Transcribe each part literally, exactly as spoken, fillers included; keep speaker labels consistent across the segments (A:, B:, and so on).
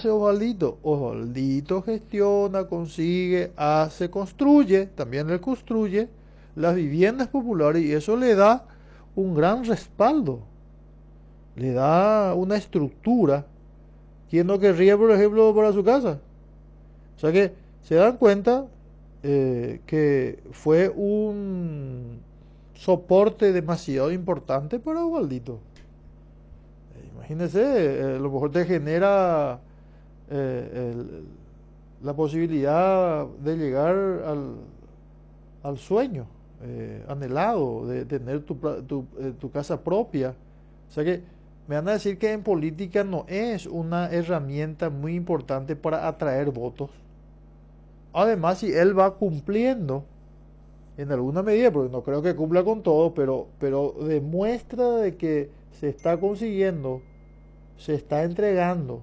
A: hace Osvaldito? Osvaldito gestiona, consigue, hace, construye, también él construye las viviendas populares y eso le da un gran respaldo, le da una estructura. ¿Quién no querría, por ejemplo, para su casa? O sea que se dan cuenta eh, que fue un soporte demasiado importante para Osvaldito. Eh, imagínense, eh, a lo mejor te genera eh, el- la posibilidad de llegar al, al sueño eh, anhelado de tener tu, pra- tu, eh, tu casa propia. O sea que me van a decir que en política no es una herramienta muy importante para atraer votos. Además, si él va cumpliendo en alguna medida, porque no creo que cumpla con todo, pero, pero demuestra de que se está consiguiendo, se está entregando,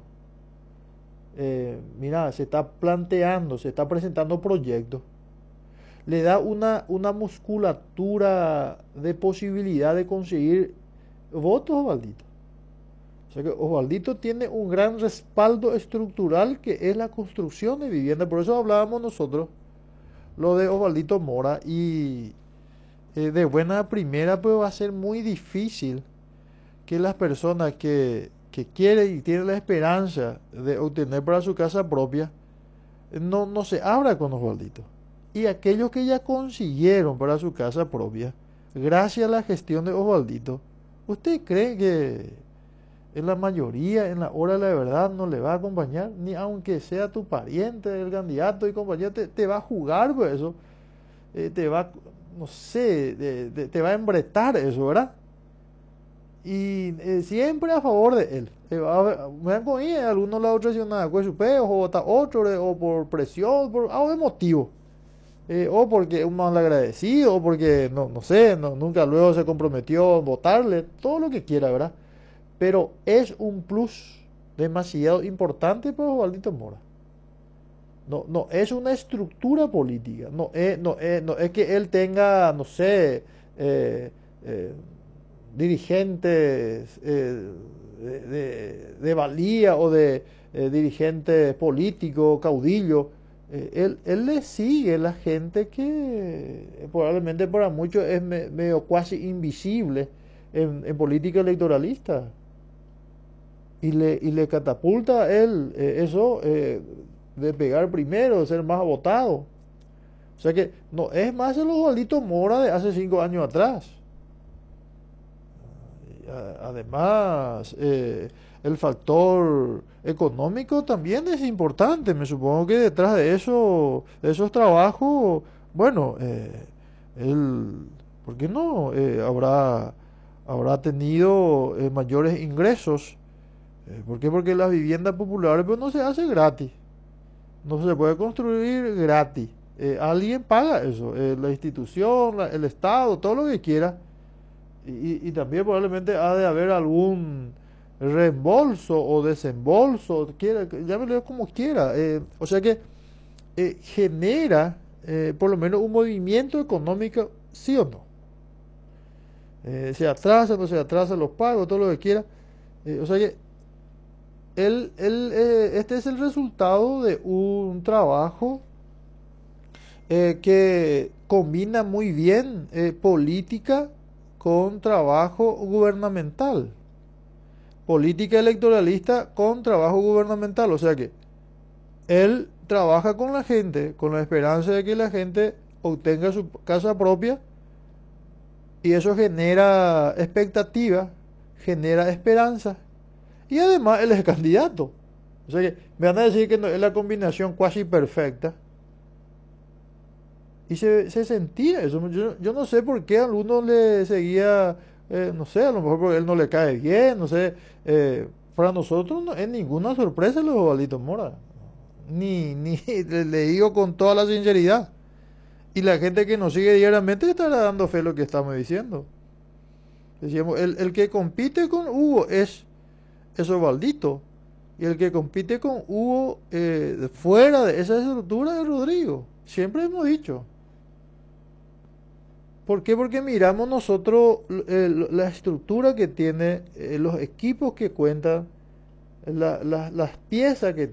A: eh, mira, se está planteando, se está presentando proyectos, le da una, una musculatura de posibilidad de conseguir votos, Osvaldito. O sea que Osvaldito tiene un gran respaldo estructural que es la construcción de vivienda. Por eso hablábamos nosotros lo de Osvaldito Mora y eh, de buena primera pues va a ser muy difícil que las personas que, que quieren y tienen la esperanza de obtener para su casa propia no, no se abra con Osvaldito. Y aquellos que ya consiguieron para su casa propia, gracias a la gestión de Osvaldito, ¿usted cree que en la mayoría, en la hora de la verdad, no le va a acompañar? Ni aunque sea tu pariente, el candidato y compañía, te, te va a jugar por eso, eh, te va, no sé, de- de- te va a embretar eso, ¿verdad? Y eh, siempre a favor de él. Eh, a ver, me han comido, algunos la otra nada, pues su peo, o está otro, eh, o por presión, por algo de motivo. Eh, o porque es un mal agradecido, o porque, no, no sé, no, nunca luego se comprometió a votarle, todo lo que quiera, ¿verdad? Pero es un plus demasiado importante para Osvaldito Mora. No, no es una estructura política, no es, no es, no es que él tenga, no sé, eh, eh, dirigentes eh, de, de- de valía o de eh, dirigentes políticos, caudillos. Eh, él, él le sigue la gente que eh, probablemente para muchos es me- medio casi invisible en, en política electoralista. Y le, y le catapulta a él eh, eso eh, de pegar primero, de ser más votado. O sea que no es más el Osvaldito Mora de hace cinco años atrás. A- Además, eh, el factor económico también es importante. Me supongo que detrás de eso, de esos trabajos, bueno, eh, él, ¿por qué no? Eh, habrá, habrá tenido eh, mayores ingresos. Eh, ¿por qué? Porque las viviendas populares pues, no se hace gratis. No se puede construir gratis. Eh, alguien paga eso. Eh, la institución, la- el Estado, todo lo que quiera. Y, y también probablemente ha de haber algún reembolso o desembolso, quiera, llámelo como quiera. Eh, o sea que eh, genera eh, por lo menos un movimiento económico, sí o no. Eh, se atrasa, no se atrasa los pagos, todo lo que quiera. Eh, o sea que él, él, eh, este es el resultado de un trabajo eh, que combina muy bien eh, política con trabajo gubernamental. Política electoralista con trabajo gubernamental. O sea que él trabaja con la gente, con la esperanza de que la gente obtenga su casa propia y eso genera expectativa, genera esperanza y además él es candidato. O sea que me van a decir que no, es la combinación casi perfecta. Y se, se sentía eso. Yo, yo no sé por qué a algunos le seguía, eh, no sé, a lo mejor porque él no le cae bien, no sé. Eh, para nosotros no es ninguna sorpresa los Osvaldito Mora. Ni, ni le, le digo con toda la sinceridad. Y la gente que nos sigue diariamente estará dando fe a lo que estamos diciendo. Decíamos, el, el que compite con Hugo es, es Osvaldito. Y el que compite con Hugo eh, fuera de esa estructura es Rodrigo. Siempre hemos dicho. ¿Por qué? Porque miramos nosotros eh, la estructura que tiene, eh, los equipos que cuentan, la- la- las piezas que